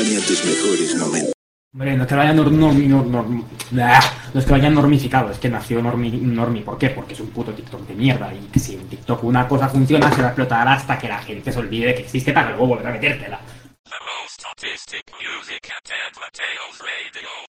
acompaña tus mejores momentos. Hombre, no es que lo hayan no es que lo hayan normificado, es que nació normi. ¿Por qué? Porque es un puto TikTok de mierda y que si en TikTok una cosa funciona se va a explotar hasta que la gente se olvide de que existe para luego volver a metértela.